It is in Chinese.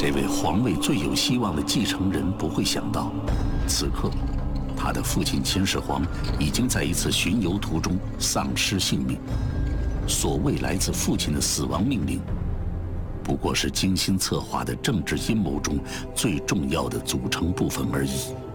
这位皇位最有希望的继承人不会想到，此刻，他的父亲秦始皇已经在一次巡游途中丧失性命。所谓来自父亲的死亡命令，不过是精心策划的政治阴谋中最重要的组成部分而已。